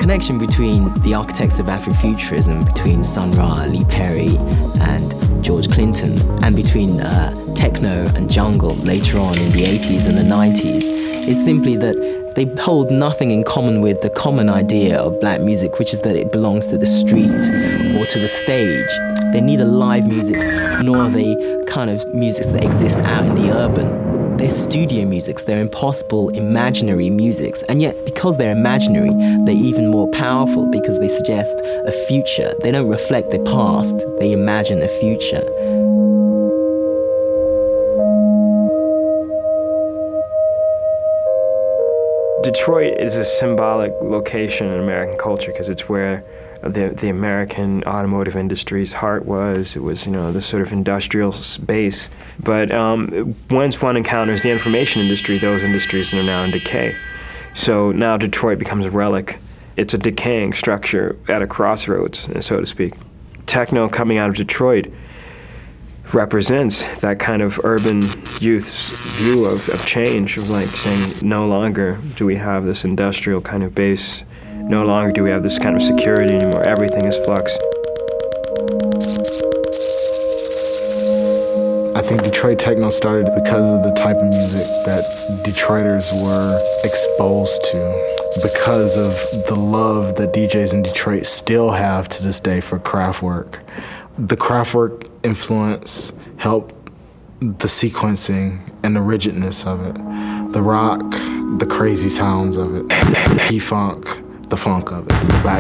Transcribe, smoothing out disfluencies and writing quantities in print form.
connection between the architects of Afrofuturism, between Sun Ra, Lee Perry, and George Clinton, and between techno and jungle later on in the 80s and the 90s, is simply that they hold nothing in common with the common idea of black music, which is that it belongs to the street or to the stage. They're neither live musics nor are they kind of musics that exist out in the urban. They're studio musics, they're impossible, imaginary musics, and yet because they're imaginary, they're even more powerful because they suggest a future. They don't reflect the past, they imagine a future. Detroit is a symbolic location in American culture because it's where the American automotive industry's heart was. It was, the sort of industrial base. But once one encounters the information industry, those industries are now in decay. So now Detroit becomes a relic. It's a decaying structure at a crossroads, so to speak. Techno coming out of Detroit represents that kind of urban youth's view of change, of like saying, no longer do we have this industrial kind of base. No longer do we have this kind of security anymore. Everything is flux. I think Detroit techno started because of the type of music that Detroiters were exposed to, because of the love that DJs in Detroit still have to this day for Kraftwerk. The Kraftwerk influence helped the sequencing and the rigidness of it, the rock, the crazy sounds of it, the P-Funk, the funk of it. By